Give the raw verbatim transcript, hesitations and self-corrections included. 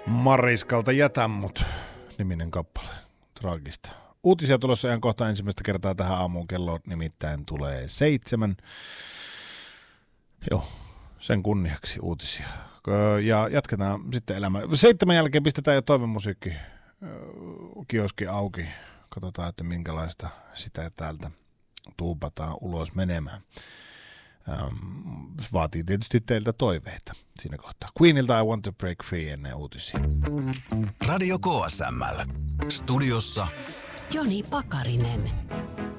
Mariskalta Jätä mut -niminen kappale. Traagista. Uutisia tulossa ihan kohta ensimmäistä kertaa tähän aamuun. Kello nimittäin tulee seitsemän. Joo, sen kunniaksi uutisia. Ja jatketaan sitten elämää. Seitsemän jälkeen pistetään jo toivemusiikki kioski auki. Katsotaan, että minkälaista sitä täältä tuupataan ulos menemään. Ähm, vaatii tietysti teiltä toiveita siinä kohtaa. Queenilta I Want to Break Free ennen uutisia. Radio K S M L. Studiossa Joni Pakarinen.